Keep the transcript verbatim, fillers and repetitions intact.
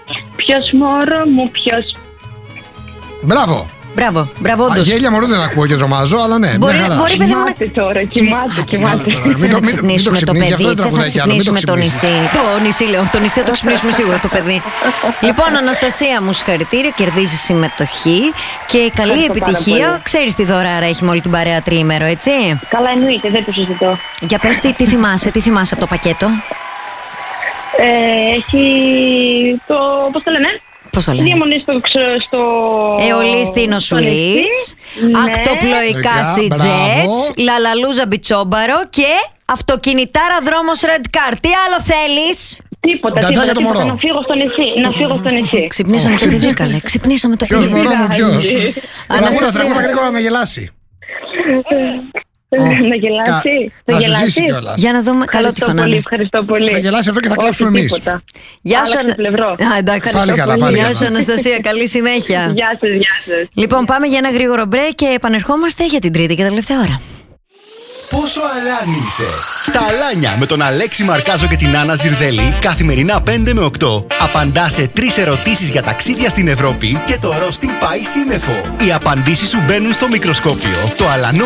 Ποιος μωρό μου, ποιος. Μπράβο. Μπράβο, μπράβο, όντως. Αγέλια μωρό δεν ακούω και τρομάζω, αλλά ναι. Μπορεί, μπορεί παιδί μου να. Κοιμάται τώρα, κοιμάται, κοιμάται. Θες να ξυπνήσουμε το παιδί, θες να ξυπνήσουμε το νησί. Το νησί, λέω. Το νησί θα το ξυπνήσουμε σίγουρα το παιδί. Λοιπόν, Αναστασία μου, συγχαρητήρια. Κερδίζει συμμετοχή και καλή επιτυχία. Ξέρεις τι δωράρα έχει με όλη την παρέα τριήμερο, έτσι. Καλά, εννοείται, δεν το συζητώ. Για πες τι, τι θυμάσαι, τι θυμάσαι από το πακέτο. Ε, έχει το. Πώς το λένε? Πώς το λένε? Διαμονή στο. στο... Εολίστινο Suites, ναι. Ακτοπλοϊκά Sea Jets, Λαλαλούζα Μπιτσόμπαρο και αυτοκινητάρα δρόμος Red Car. Τι άλλο θέλεις? Τίποτα, τίποτα, τίποτα. Να φύγω στο νησί. Να φύγω στο νησί. Ξυπνήσαμε το παιδί, καλέ. Ξυπνήσαμε το παιδί. Ποιος μωρό μου, ποιος? Τραγούδα, τραγούδα γρήγορα να γελάσει. Να γελάσει, να να γελάσει. Για να δούμε. Καλό τυχόν. Ευχαριστώ πολύ. Θα γελάσει αυτό και θα κλάψουμε εμείς. Γεια σου, πάλι καλά, πάλι Γεια σου, Αναστασία, καλή συνέχεια. Γεια σας, γεια σας. Λοιπόν, πάμε για ένα γρήγορο break και επανερχόμαστε για την τρίτη και τελευταία ώρα. Πόσο αλάνι είσαι? Στα Αλάνια με τον Αλέξη Μαρκάζο και την Άννα Ζιρδέλη καθημερινά πέντε με οκτώ απαντά σε τρεις ερωτήσεις για ταξίδια στην Ευρώπη και το ρόστινγκ πάει σύννεφο. Οι απαντήσεις σου μπαίνουν στο μικροσκόπιο. Το αλανό